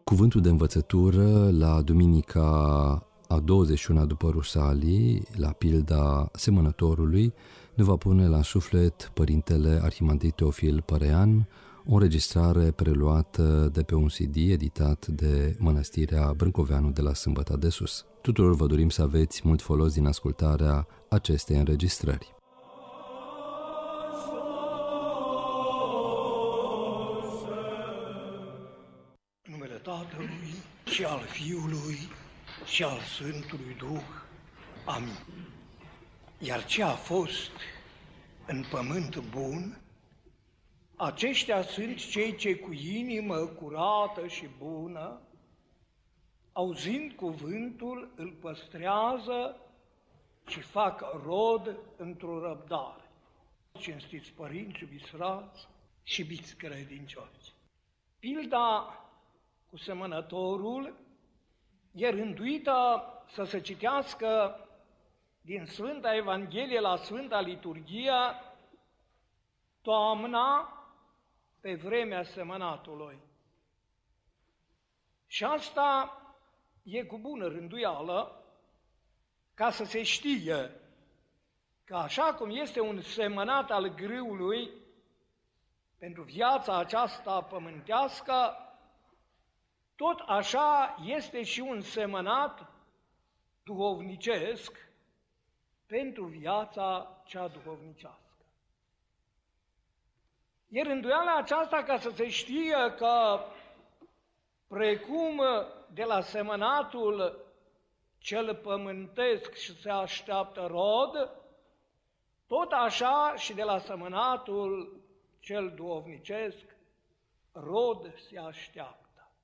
Cuvântul de învățătură la duminica a 21-a după Rusalii, la pilda semănătorului, ne va pune la suflet Părintele Arhimandrit Teofil Părean, o înregistrare preluată de pe un CD editat de Mănăstirea Brâncoveanu de la Sâmbăta de Sus. Tuturor vă dorim să aveți mult folos din ascultarea acestei înregistrări. În numele Tatălui și al Fiului și al Sfântului Duh. Amin. Iar ce a fost în pământ bun, aceștia sunt cei ce cu inimă curată și bună, auzind cuvântul, îl păstrează și fac rod într-o răbdare. Cinstiți părinți, iubiți frați și iubiți credincioși. Pilda cu semănătorul e rânduită să se citească din Sfânta Evanghelie la Sfânta Liturghie toamna pe vremea semănatului. Și asta e cu bună rânduială ca să se știe că așa cum este un semănat al grâului pentru viața aceasta pământească, tot așa este și un semănat duhovnicesc pentru viața cea duhovnicească. E rânduiala aceasta ca să se știe că, precum de la semănatul cel pământesc și se așteaptă rod, tot așa și de la semănatul cel duhovnicesc rod se așteaptă.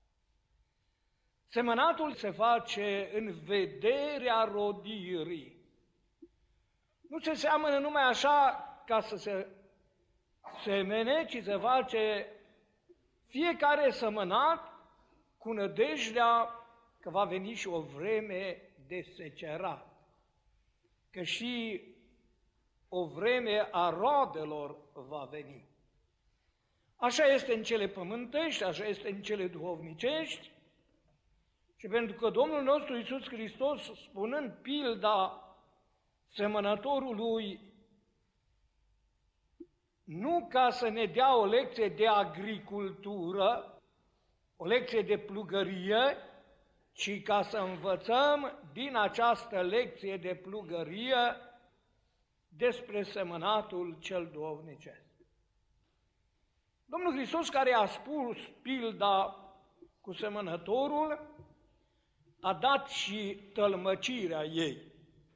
Semănatul se face în vederea rodirii. Nu se seamănă numai așa ca să se semene, ci se face fiecare semănat cu nădejdea că va veni și o vreme de secerat, că și o vreme a roadelor va veni. Așa este în cele pământești, așa este în cele duhovnicești, și pentru că Domnul nostru Iisus Hristos, spunând pilda semănătorului, nu ca să ne dea o lecție de agricultură, o lecție de plugărie, ci ca să învățăm din această lecție de plugărie despre semănatul cel duhovnicesc. Domnul Hristos, care a spus pilda cu semănătorul, a dat și tălmăcirea ei.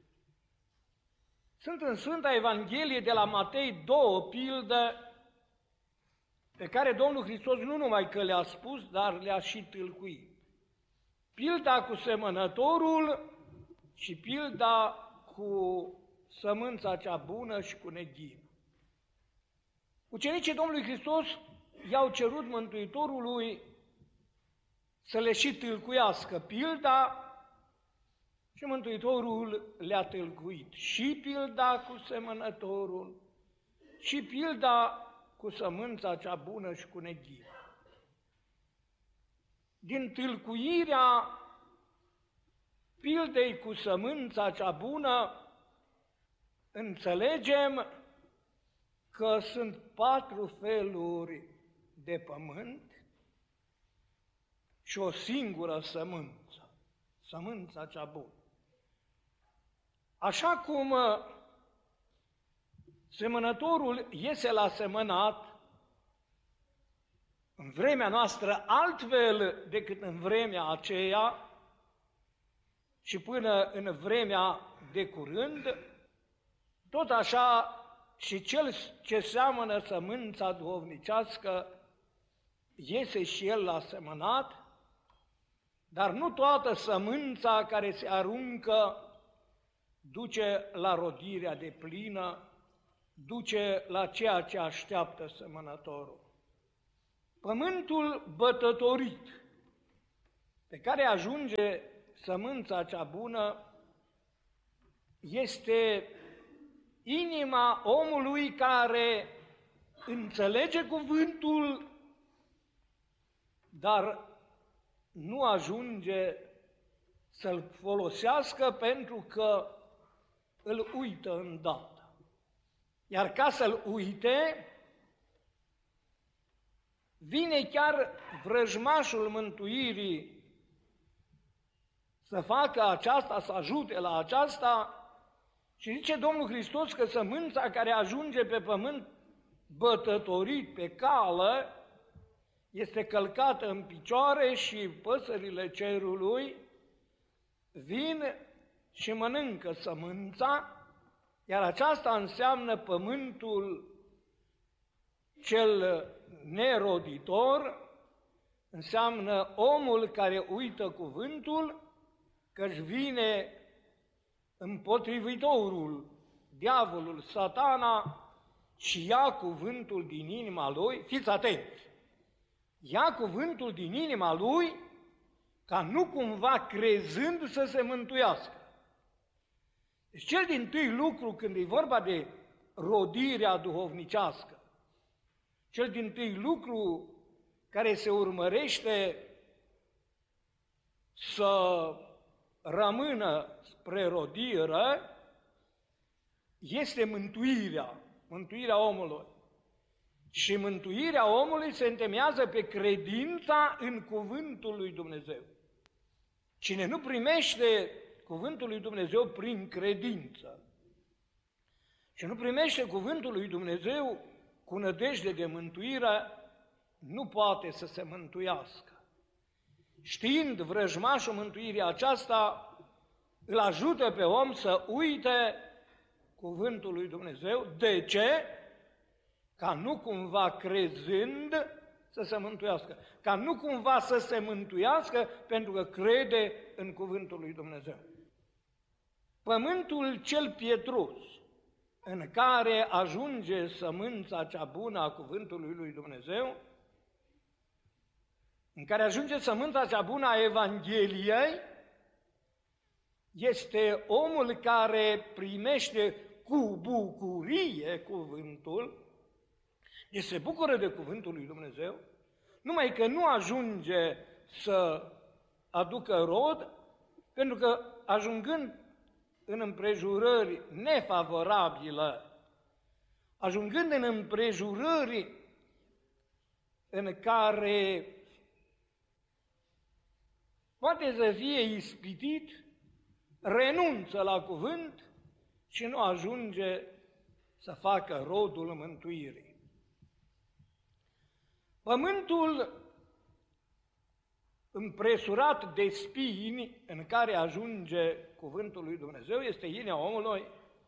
Sunt în Sfânta Evanghelie de la Matei două pilde pe care Domnul Hristos nu numai că le-a spus, dar le-a și tâlcuit. Pilda cu semănătorul și pilda cu sămânța cea bună și cu neghină. Ucenicii Domnului Hristos i-au cerut Mântuitorului să le și tâlcuiască pilda și Mântuitorul le-a tâlcuit și pilda cu semănătorul și pilda cu sămânța cea bună și cu neghină. Din tâlcuirea pildei cu sămânța cea bună înțelegem că sunt 4 feluri de pământ și o singură sămânță, sămânța cea bună. Așa cum semănătorul iese la semănat în vremea noastră altfel decât în vremea aceea și până în vremea de curând, tot așa și cel ce seamănă sămânța duhovnicească iese și el la semănat, dar nu toată sămânța care se aruncă duce la rodirea deplină, duce la ceea ce așteaptă semănătorul. Pământul bătătorit, pe care ajunge sămânța cea bună, este inima omului care înțelege cuvântul, dar nu ajunge să-l folosească pentru că îl uită îndată. Iar ca să-l uite, vine chiar vrăjmașul mântuirii să facă aceasta, să ajute la aceasta, și zice Domnul Hristos că sămânța care ajunge pe pământ bătătorit pe cală este călcată în picioare și păsările cerului vin și mănâncă sămânța, iar aceasta înseamnă pământul cel neroditor, înseamnă omul care uită cuvântul, că-și vine împotrivitorul, diavolul, satana, și ia cuvântul din inima lui, fiți atenți, ia cuvântul din inima lui ca nu cumva crezând să se mântuiască. Deci cel dintâi lucru când e vorba de rodirea duhovnicească, cel dintâi lucru care se urmărește să rămână spre rodire, este mântuirea omului. Și mântuirea omului se întemeiază pe credința în cuvântul lui Dumnezeu. Cine nu primește cuvântul lui Dumnezeu prin credință și nu primește cuvântul lui Dumnezeu cu nădejde de mântuire, nu poate să se mântuiască. Știind vrăjmașul mântuirii aceasta, îl ajută pe om să uite cuvântul lui Dumnezeu. De ce? Ca nu cumva crezând să se mântuiască. Ca nu cumva să se mântuiască pentru că crede în cuvântul lui Dumnezeu. Pământul cel pietros în care ajunge sămânța cea bună a cuvântului lui Dumnezeu, în care ajunge sămânța cea bună a Evangheliei, este omul care primește cu bucurie cuvântul, deci se bucură de cuvântul lui Dumnezeu, numai că nu ajunge să aducă rod, pentru că ajungând în împrejurări nefavorabile, ajungând în împrejurări în care poate să fie ispitit, renunță la cuvânt și nu ajunge să facă rodul mântuirii. Pământul împresurat de spini în care ajunge cuvântul lui Dumnezeu este inima omului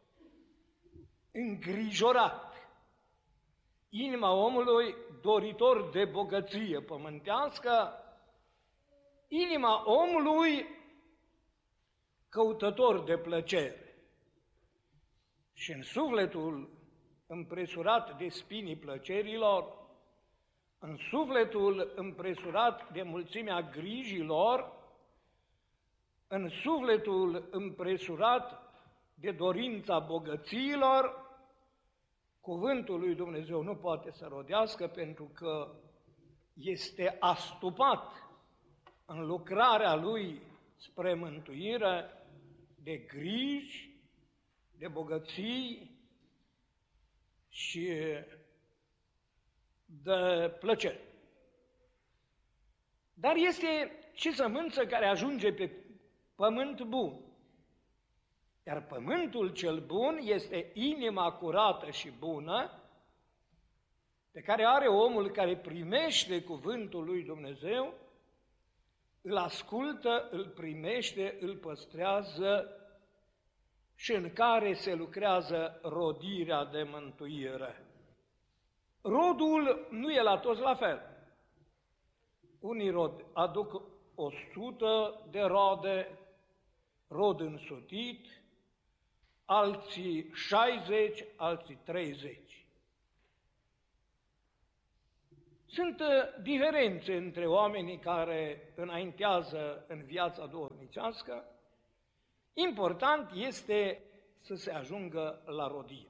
îngrijorat. Inima omului doritor de bogăție pământească, inima omului căutător de plăcere. Și în sufletul împresurat de spinii plăcerilor, în sufletul împresurat de mulțimea grijilor, în sufletul împresurat de dorința bogățiilor, cuvântul lui Dumnezeu nu poate să rodească pentru că este astupat în lucrarea lui spre mântuire de griji, de bogății și de plăcere. Dar este și sămânță care ajunge pe pământ bun. Iar pământul cel bun este inima curată și bună, pe care are omul care primește cuvântul lui Dumnezeu, îl ascultă, îl primește, îl păstrează și în care se lucrează rodirea de mântuire. Rodul nu e la toți la fel. Unii aduc 100 de rode, rod însutit, alții 60, alții 30. Sunt diferențe între oamenii care înaintează în viața duhovnicească. Important este să se ajungă la rodire.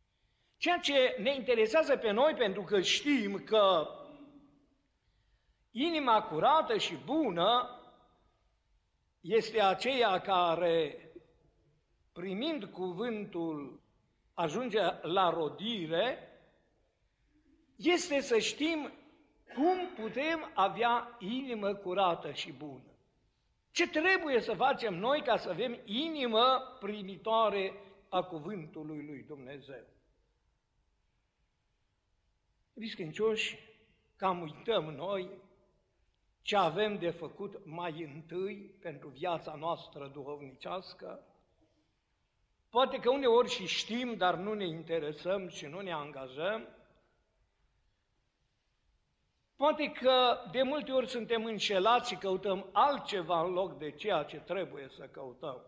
Ceea ce ne interesează pe noi, pentru că știm că Inima curată și bună este aceea care, primind cuvântul, ajunge la rodire, este să știm cum putem avea inimă curată și bună. Ce trebuie să facem noi ca să avem inimă primitoare a cuvântului lui Dumnezeu? Viscâncioși, cam uităm noi ce avem de făcut mai întâi pentru viața noastră duhovnicească. Poate că uneori și știm, dar nu ne interesăm și nu ne angajăm. Poate că de multe ori suntem înșelați și căutăm altceva în loc de ceea ce trebuie să căutăm.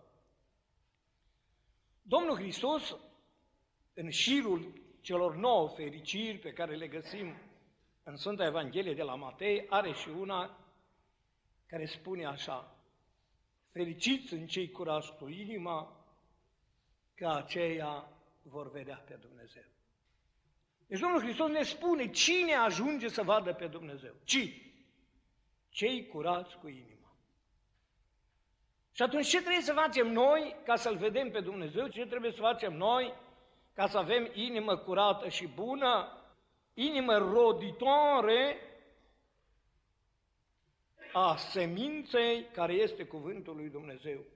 Domnul Hristos, în șirul celor 9 fericiri pe care le găsim în Sfânta Evanghelie de la Matei, are și una care spune așa: fericiți sunt cei curați cu inima, că aceia vor vedea pe Dumnezeu. Deci Domnul Hristos ne spune cine ajunge să vadă pe Dumnezeu. Cei curați cu inima. Și atunci ce trebuie să facem noi ca să-L vedem pe Dumnezeu? Ce trebuie să facem noi ca să avem inimă curată și bună, inimă roditoare a seminței care este cuvântul lui Dumnezeu?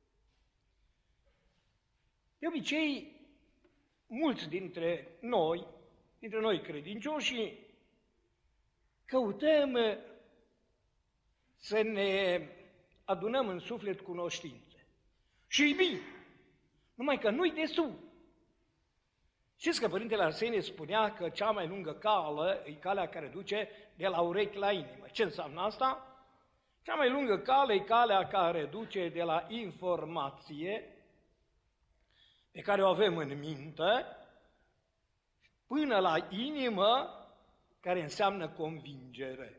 De obicei, mulți dintre noi credincioși, căutăm să ne adunăm în suflet cunoștințe. Și-i bine, numai că nu-i destul. Știți că Părintele Arsenie spunea că cea mai lungă cală e calea care duce de la urechi la inimă. Ce înseamnă asta? Cea mai lungă cală e calea care duce de la informație pe care o avem în minte, până la inimă, care înseamnă convingere.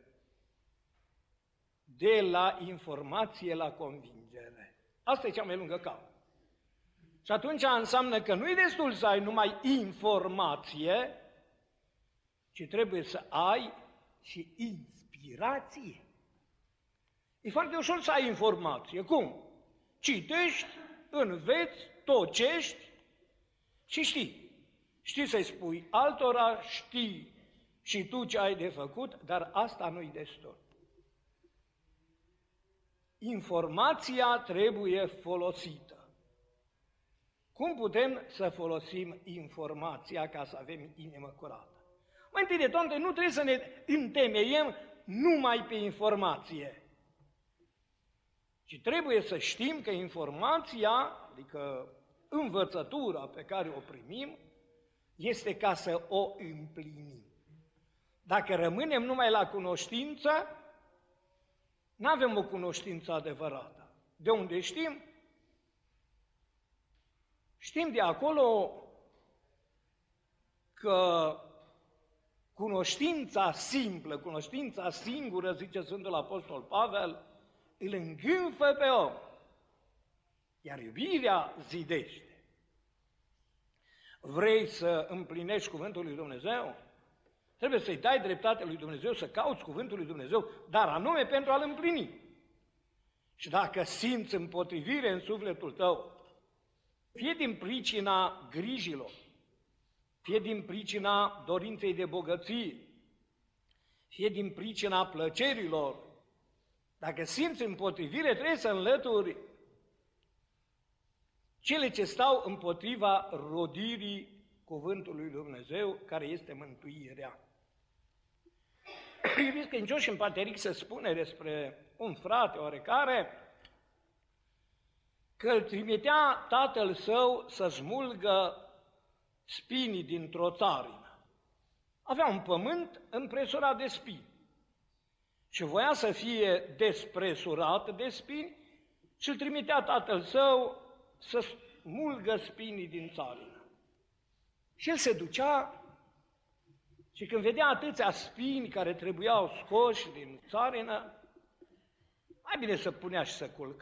De la informație la convingere. Asta e cea mai lungă cală. Și atunci înseamnă că nu e destul să ai numai informație, ci trebuie să ai și inspirație. E foarte ușor să ai informație. Cum? Citești, înveți, tocești și știi. Știi să-i spui altora, știi și tu ce ai de făcut, dar asta nu-i destul. Informația trebuie folosită. Cum putem să folosim informația ca să avem inimă curată? Mai întâi de toate, nu trebuie să ne întemeiem numai pe informație, ci trebuie să știm că informația, adică învățătura pe care o primim, este ca să o împlinim. Dacă rămânem numai la cunoștință, nu avem o cunoștință adevărată. De unde știm? Știm de acolo că cunoștința simplă, cunoștința singură, zice Sfântul Apostol Pavel, îl îngânfă pe om, iar iubirea zidește. Vrei să împlinești cuvântul lui Dumnezeu? Trebuie să-i dai dreptate lui Dumnezeu, să cauți cuvântul lui Dumnezeu, dar anume pentru a-l împlini. Și dacă simți împotrivire în sufletul tău, fie din pricina grijilor, fie din pricina dorinței de bogăție, fie din pricina plăcerilor, dacă simți împotrivire, trebuie să înlături cele ce stau împotriva rodirii cuvântului lui Dumnezeu, care este mântuirea. Iubiți credincioși, în Pateric se spune despre un frate oarecare că îl trimitea tatăl său să smulgă spinii dintr-o țarină. Avea un pământ împresurat de spini și voia să fie despresurat de spini și îl trimitea tatăl său să smulgă spinii din țarină. Și el se ducea și când vedea atâția spini care trebuiau scoși din țarină, mai bine să punea și să culca.